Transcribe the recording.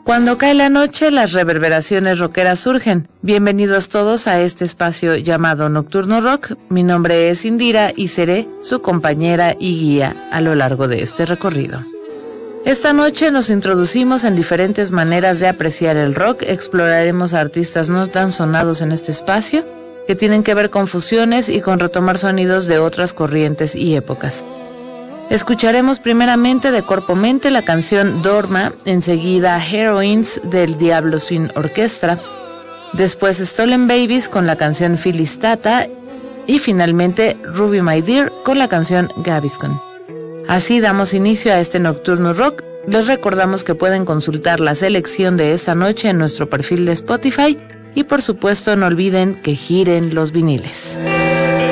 Cuando cae la noche, las reverberaciones rockeras surgen. Bienvenidos todos a este espacio llamado Nocturno Rock. Mi nombre es Indira y seré su compañera y guía a lo largo de este recorrido. Esta noche nos introducimos en diferentes maneras de apreciar el rock. Exploraremos a artistas no tan sonados en este espacio, que tienen que ver con fusiones y con retomar sonidos de otras corrientes y épocas. Escucharemos primeramente de Corpo Mente la canción Dorma, enseguida Heroines del Diablo Swing Orchestra, después Stolen Babies con la canción Filistata y finalmente Ruby My Dear con la canción Gaviscon. Así damos inicio a este Nocturno Rock. Les recordamos que pueden consultar la selección de esta noche en nuestro perfil de Spotify y por supuesto no olviden que giren los viniles.